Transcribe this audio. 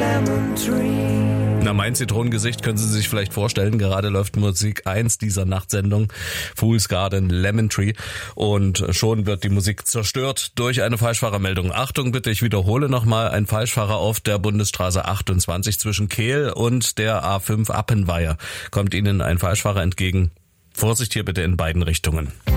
lemon tree. Na, mein Zitronengesicht können Sie sich vielleicht vorstellen. Gerade läuft Musik 1 dieser Nachtsendung, Fool's Garden, Lemon Tree. Und schon wird die Musik zerstört durch eine Falschfahrermeldung. Achtung bitte, ich wiederhole nochmal, ein Falschfahrer auf der Bundesstraße 28 zwischen Kehl und der A5 Appenweier. Kommt Ihnen ein Falschfahrer entgegen. Vorsicht hier bitte in beiden Richtungen.